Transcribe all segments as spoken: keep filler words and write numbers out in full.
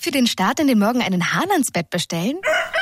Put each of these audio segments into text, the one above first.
Für den Start in den Morgen einen Hahn ans Bett bestellen?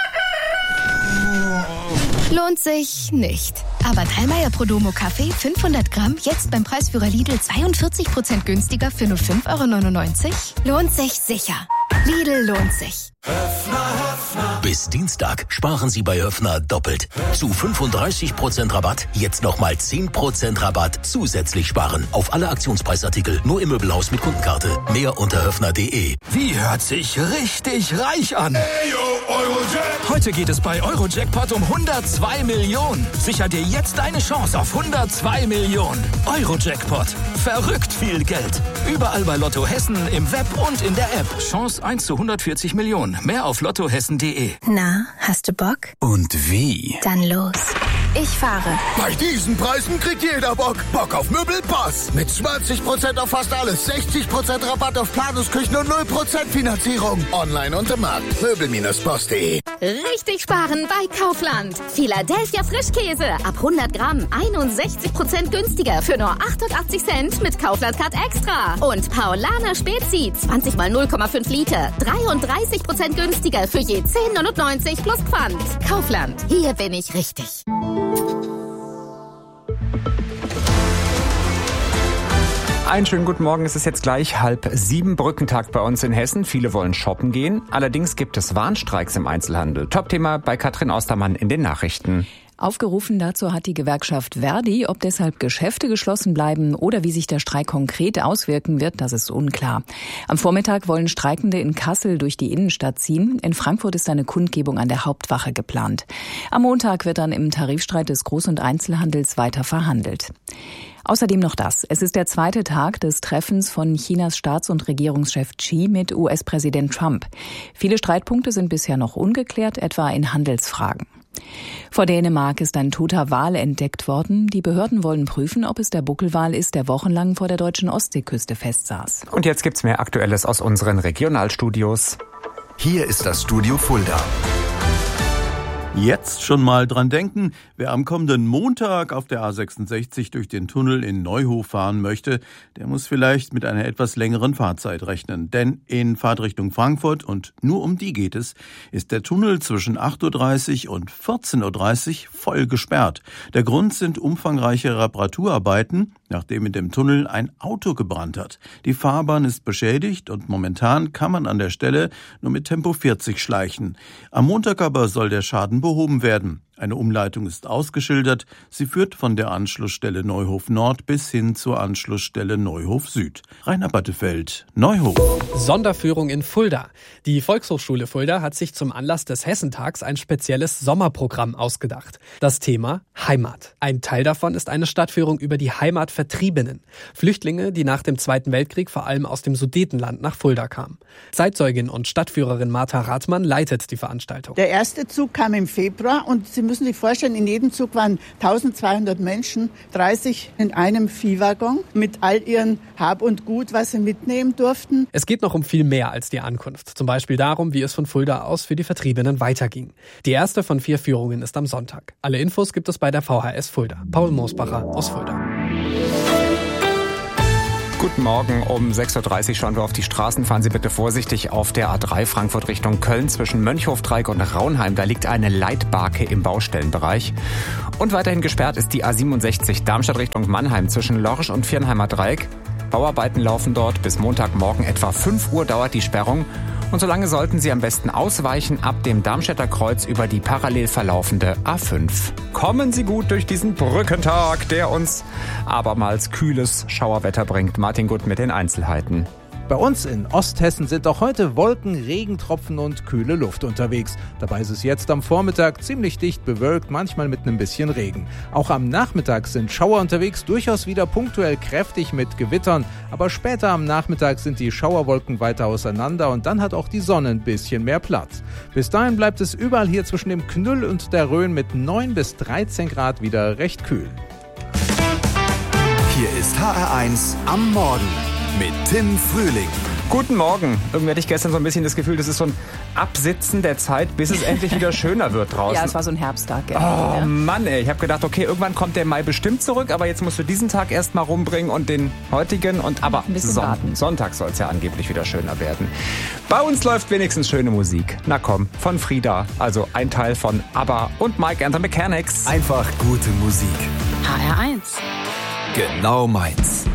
Lohnt sich nicht. Aber Dallmayr Prodomo Kaffee fünfhundert Gramm jetzt beim Preisführer Lidl zweiundvierzig Prozent günstiger für nur fünf Euro neunundneunzig? Lohnt sich sicher. Lidl lohnt sich. Höffner, Höffner. Bis Dienstag sparen Sie bei Höffner doppelt. Zu fünfunddreißig Prozent Rabatt, jetzt nochmal zehn Prozent Rabatt zusätzlich sparen. Auf alle Aktionspreisartikel, nur im Möbelhaus mit Kundenkarte. Mehr unter höffner punkt de. Wie hört sich richtig reich an? Hey, yo, Eurojackpot. Heute geht es bei Eurojackpot um hundertzwei Millionen. Sicher dir jetzt deine Chance auf hundertzwei Millionen. Eurojackpot. Verrückt viel Geld. Überall bei Lotto Hessen, im Web und in der App. Chance eins zu hundertvierzig Millionen. Mehr auf lottohessen punkt de. Na, hast du Bock? Und wie? Dann los. Ich fahre. Bei diesen Preisen kriegt jeder Bock. Bock auf Möbelpass. Mit zwanzig Prozent auf fast alles, sechzig Prozent Rabatt auf Planungsküchen und null Prozent Finanzierung. Online und im Markt. Möbel Bindestrich post punkt de. Richtig sparen bei Kaufland. Philadelphia Frischkäse ab hundert Gramm einundsechzig Prozent günstiger für nur achtundachtzig Cent mit Kaufland Card Extra. Und Paulaner Spezi zwanzig mal null Komma fünf Liter dreiunddreißig Prozent günstiger für je zehn neunundneunzig plus Pfand. Kaufland, hier bin ich richtig. Einen schönen guten Morgen, es ist jetzt gleich halb sieben, Brückentag bei uns in Hessen. Viele wollen shoppen gehen, allerdings gibt es Warnstreiks im Einzelhandel. Top-Thema bei Katrin Ostermann in den Nachrichten. Aufgerufen dazu hat die Gewerkschaft Verdi. Ob deshalb Geschäfte geschlossen bleiben oder wie sich der Streik konkret auswirken wird, das ist unklar. Am Vormittag wollen Streikende in Kassel durch die Innenstadt ziehen. In Frankfurt ist eine Kundgebung an der Hauptwache geplant. Am Montag wird dann im Tarifstreit des Groß- und Einzelhandels weiter verhandelt. Außerdem noch das. Es ist der zweite Tag des Treffens von Chinas Staats- und Regierungschef Xi mit U S-Präsident Trump. Viele Streitpunkte sind bisher noch ungeklärt, etwa in Handelsfragen. Vor Dänemark ist ein toter Wal entdeckt worden. Die Behörden wollen prüfen, ob es der Buckelwal ist, der wochenlang vor der deutschen Ostseeküste festsaß. Und jetzt gibt's mehr Aktuelles aus unseren Regionalstudios. Hier ist das Studio Fulda. Jetzt schon mal dran denken, wer am kommenden Montag auf der A sechsundsechzig durch den Tunnel in Neuhof fahren möchte, der muss vielleicht mit einer etwas längeren Fahrzeit rechnen. Denn in Fahrtrichtung Frankfurt, und nur um die geht es, ist der Tunnel zwischen acht Uhr dreißig und vierzehn Uhr dreißig voll gesperrt. Der Grund sind umfangreiche Reparaturarbeiten, nachdem in dem Tunnel ein Auto gebrannt hat. Die Fahrbahn ist beschädigt und momentan kann man an der Stelle nur mit Tempo vierzig schleichen. Am Montag aber soll der Schaden behoben werden. Eine Umleitung ist ausgeschildert. Sie führt von der Anschlussstelle Neuhof Nord bis hin zur Anschlussstelle Neuhof Süd. Rainer Battefeld, Neuhof. Sonderführung in Fulda. Die Volkshochschule Fulda hat sich zum Anlass des Hessentags ein spezielles Sommerprogramm ausgedacht. Das Thema Heimat. Ein Teil davon ist eine Stadtführung über die Heimatvertriebenen. Flüchtlinge, die nach dem Zweiten Weltkrieg vor allem aus dem Sudetenland nach Fulda kamen. Zeitzeugin und Stadtführerin Martha Rathmann leitet die Veranstaltung. Der erste Zug kam im Februar und Sie müssen sich vorstellen, in jedem Zug waren eintausendzweihundert Menschen, dreißig in einem Viehwaggon mit all ihren Hab und Gut, was sie mitnehmen durften. Es geht noch um viel mehr als die Ankunft. Zum Beispiel darum, wie es von Fulda aus für die Vertriebenen weiterging. Die erste von vier Führungen ist am Sonntag. Alle Infos gibt es bei der V H S Fulda. Paul Moosbacher aus Fulda. Guten Morgen, um sechs Uhr dreißig schauen wir auf die Straßen. Fahren Sie bitte vorsichtig auf der A drei Frankfurt Richtung Köln zwischen Mönchhofdreieck und Raunheim. Da liegt eine Leitbarke im Baustellenbereich. Und weiterhin gesperrt ist die A siebenundsechzig Darmstadt Richtung Mannheim zwischen Lorsch und Viernheimer Dreieck. Bauarbeiten laufen dort. Bis Montagmorgen etwa fünf Uhr dauert die Sperrung. Und solange sollten Sie am besten ausweichen ab dem Darmstädter Kreuz über die parallel verlaufende A fünf. Kommen Sie gut durch diesen Brückentag, der uns abermals kühles Schauerwetter bringt. Martin Gutt mit den Einzelheiten. Bei uns in Osthessen sind auch heute Wolken, Regentropfen und kühle Luft unterwegs. Dabei ist es jetzt am Vormittag ziemlich dicht bewölkt, manchmal mit einem bisschen Regen. Auch am Nachmittag sind Schauer unterwegs, durchaus wieder punktuell kräftig mit Gewittern. Aber später am Nachmittag sind die Schauerwolken weiter auseinander und dann hat auch die Sonne ein bisschen mehr Platz. Bis dahin bleibt es überall hier zwischen dem Knüll und der Rhön mit neun bis dreizehn Grad wieder recht kühl. Hier ist H R eins am Morgen mit Tim Frühling. Guten Morgen. Irgendwie hatte ich gestern so ein bisschen das Gefühl, das ist so ein Absitzen der Zeit, bis es endlich wieder schöner wird draußen. Ja, es war so ein Herbsttag. Oh ja. Mann, ey. Ich habe gedacht, okay, irgendwann kommt der Mai bestimmt zurück, aber jetzt musst du diesen Tag erst mal rumbringen und den heutigen. Und aber Son- Sonntag soll es ja angeblich wieder schöner werden. Bei uns läuft wenigstens schöne Musik. Na komm, von Frida, also ein Teil von ABBA und Mike and the Mechanics. Einfach gute Musik. H R eins. Genau meins.